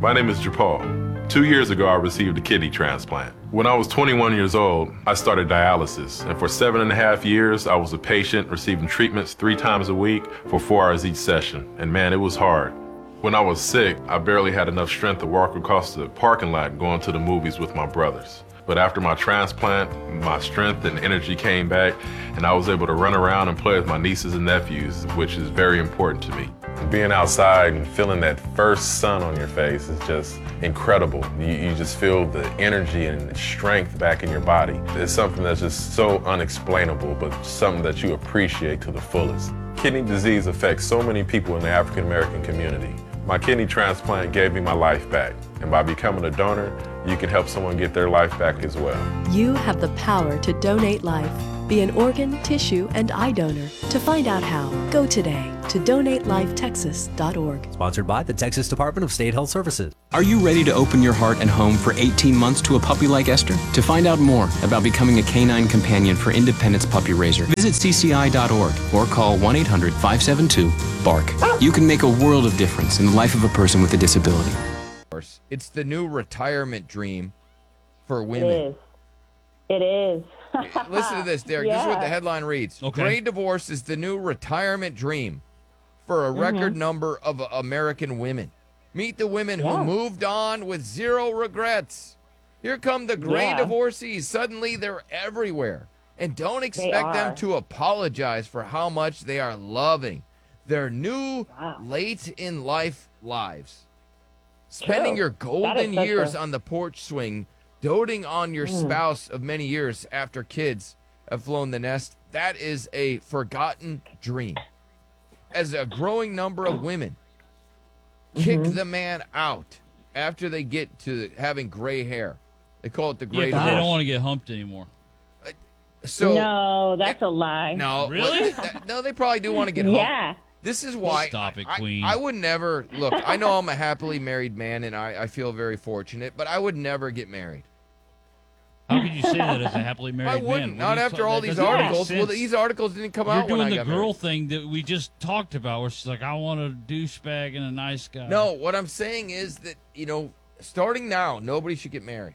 My name is Japal. 2 years ago, I received a kidney transplant. When I was 21 years old, I started dialysis, and for 7.5 years, I was a patient receiving treatments 3 times a week for 4 hours each session. And man, it was hard. When I was sick, I barely had enough strength to walk across the parking lot going to the movies with my brothers. But after my transplant, my strength and energy came back, and I was able to run around and play with my nieces and nephews, which is very important to me. Being outside and feeling that first sun on your face is just incredible. You just feel the energy and strength back in your body. It's something that's just so unexplainable, but something that you appreciate to the fullest. Kidney disease affects so many people in the African American community. My kidney transplant gave me my life back, and by becoming a donor, you can help someone get their life back as well. You have the power to donate life. Be an organ, tissue, and eye donor. To find out how, go today to donatelifetexas.org. Sponsored by the Texas Department of State Health Services. Are you ready to open your heart and home for 18 months to a puppy like Esther? To find out more about becoming a canine companion for Independence Puppy Raiser, visit cci.org or call 1-800-572-BARK. You can make a world of difference in the life of a person with a disability. It's the new retirement dream for women. It is. Listen to this, Derek. This is what the headline reads. Okay. Gray divorce is the new retirement dream for a record number of American women. Meet the women who moved on with zero regrets. Here come the gray divorcees. Suddenly they're everywhere. And don't expect them to apologize for how much they are loving their new late in life lives. Spending your golden years on the porch swing, doting on your spouse of many years after kids have flown the nest, that is a forgotten dream. As a growing number of women kick the man out after they get to having gray hair. They call it the gray Yeah, 'cause they divorce. don't want to get humped anymore. So No, that's a lie. no, Really? no, they probably do want to get humped. Yeah. This is why Stop it, Queen. I would never look. I know I'm a happily married man, and I feel very fortunate, but I would never get married. How could you say that as a happily married I man? wouldn't. What Not are you after talking- all that these doesn't make articles. Well, sense. these articles didn't come You're out when doing I the got girl married. thing that we just talked about, where she's like, "I want a douchebag and a nice guy." No, what I'm saying is that starting now, nobody should get married.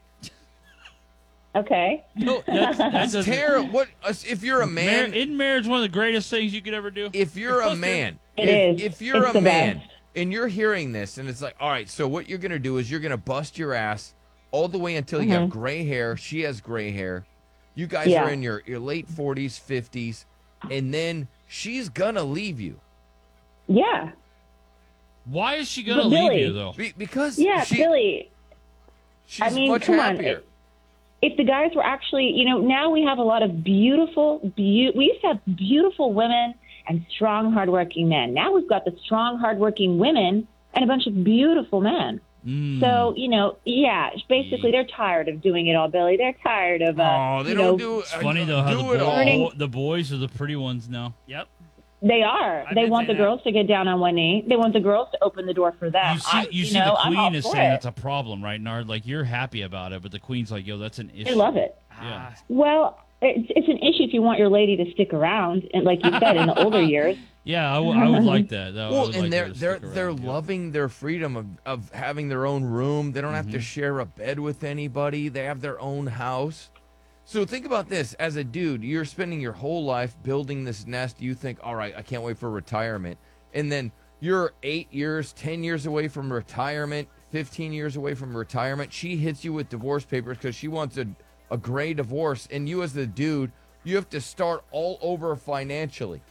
Okay. no, that's Terrible. What if you're a man? Isn't marriage one of the greatest things you could ever do? If you're a man, It is. if you're It's a the man best. and you're hearing this, and it's like, all right, so what you're gonna do is you're gonna bust your ass all the way until you have gray hair. She has gray hair. You guys are in your late 40s, 50s, and then she's gonna leave you. Yeah. Why is she gonna But leave Billy- you though? Because Billy. she's I mean, much come on. happier. If the guys were actually, now we have a lot of we used to have beautiful women and strong, hardworking men. Now we've got the strong, hardworking women and a bunch of beautiful men. So, basically they're tired of doing it all, Billy. They're tired of, They don't do It's funny though how do it all. the boys are the pretty ones now. Yep. They are. They did want say the that. girls to get down on one knee. They want the girls to open the door for them. You see, the I'm all queen is for saying it. that's a problem, right, Nard? Like you're happy about it, but the queen's like, "Yo, that's an issue." They love it. Yeah. Well, it's an issue if you want your lady to stick around, and like you said, in the older years. Yeah, I would like that. I Well, would and like her to they're stick they're around, yeah. loving their freedom of having their own room. They don't have to share a bed with anybody. They have their own house. So think about this. As a dude, you're spending your whole life building this nest. You think, all right, I can't wait for retirement. And then you're 8 years, 10 years away from retirement, 15 years away from retirement. She hits you with divorce papers because she wants a gray divorce. And you as the dude, you have to start all over financially.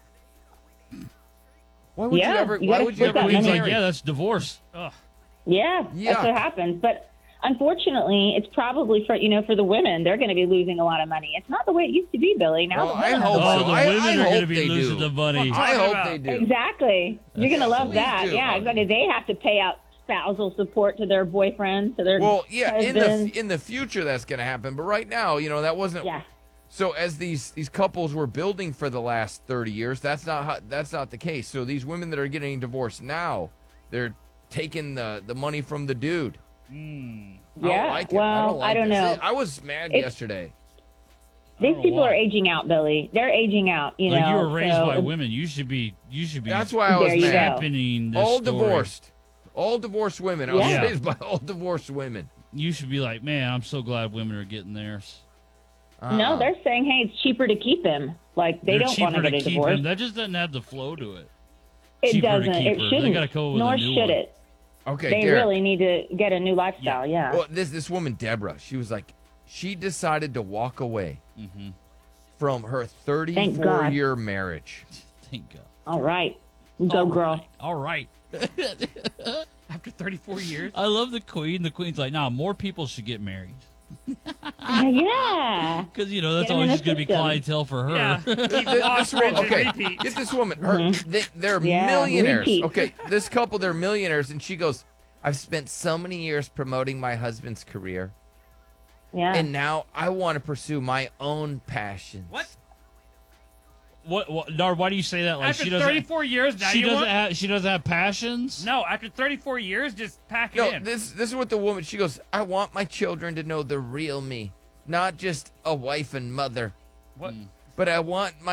Why would you ever you why gotta would you split ever that get Queen's money. like, married? "Yeah, that's divorce." Ugh. Yeah, Yeah. that's what happens. But unfortunately, it's probably for the women. They're going to be losing a lot of money. It's not the way it used to be, Billy. Now Well, the women I hope have Oh, so. the I women are hope going to be they losing do. the money. I hope they do. Exactly. You're going to love Please that. do. Yeah, exactly. They have to pay out spousal support to their boyfriends, to their Well, yeah, husbands. in the future that's going to happen, but right now, that wasn't. Yeah. So as these couples were building for the last 30 years, that's not the case. So these women that are getting divorced now, they're taking the money from the dude. I don't Yeah, like it. well, I I don't this. know. I was mad It's- yesterday. These know people why. are aging out, Billy. They're aging out. You Like know. you were raised so by it's- women. You should be. That's why I was There you mad. go. championing this All story. divorced. All divorced women. I was Yeah. raised by all divorced women. You should be like, man, I'm so glad women are getting theirs. No, they're saying, hey, it's cheaper to keep him. Like, they They're don't want to cheaper get a keep divorce. him. That just doesn't have the flow to it. It cheaper to doesn't. keep It her. They shouldn't. gotta come up with a Nor new should one. it. Okay, They Derek. really need to get a new lifestyle, yeah. Well, this woman, Deborah, she was like, she decided to walk away from her Thank God. 34-year marriage. Thank God. All right. Go, girl. All right. After 34 years. I love the queen. The queen's like, nah, more people should get married. Yeah. Because, you know, that's Get 'em in always the just going to be system. clientele for her. Yeah. This woman, okay, get this woman. They're Yeah, millionaires. repeat. Okay, this couple, they're millionaires, and she goes, I've spent so many years promoting my husband's career, Yeah. and now I want to pursue my own passions. What? What, Nard, why do you say that? Like, After she doesn't, 34 years, now she you doesn't want? have, she doesn't have passions? No, after 34 years, just pack it No, in. this is what the woman, she goes, I want my children to know the real me, not just a wife and mother, What? but I want my